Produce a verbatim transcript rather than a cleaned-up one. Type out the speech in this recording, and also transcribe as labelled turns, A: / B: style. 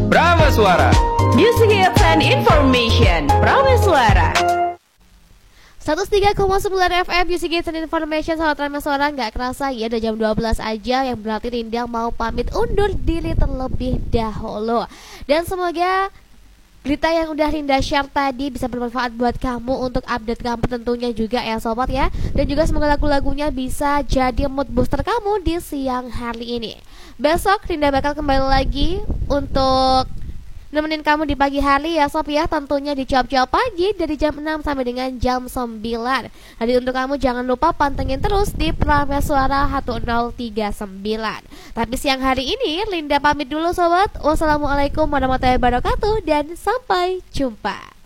A: Prameswara.
B: Music hits and information. Prameswara.
C: seratus tiga koma sembilan F M Music Hits and Information. Sahabat Prameswara, nggak kerasa ya udah jam dua belas aja, yang berarti Rindang mau pamit undur diri terlebih dahulu. Dan semoga berita yang udah Rinda share tadi bisa bermanfaat buat kamu untuk update kamu tentunya juga ya sobat ya. Dan juga semoga lagu-lagunya bisa jadi mood booster kamu di siang hari ini. Besok Rinda bakal kembali lagi untuk nemenin kamu di pagi hari ya sob ya, tentunya di Cuap-Cuap Pagi dari jam enam sampai dengan jam sembilan. Jadi untuk kamu jangan lupa pantengin terus di Prameswara seratus tiga puluh sembilan. Tapi siang hari ini Linda pamit dulu sobat. Wassalamualaikum warahmatullahi wabarakatuh dan sampai jumpa.